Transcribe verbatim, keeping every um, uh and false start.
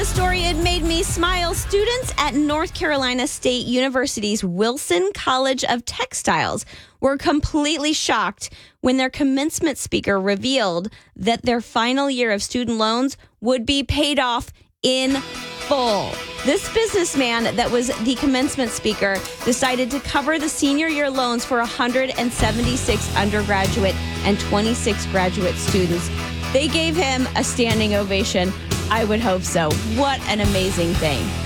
this story, it made me smile. Students at North Carolina State University's Wilson College of Textiles were completely shocked when their commencement speaker revealed that their final year of student loans would be paid off in full. This businessman that was the commencement speaker decided to cover the senior year loans for one hundred seventy-six undergraduate and twenty-six graduate students. They gave him a standing ovation. I would hope so. What an amazing thing.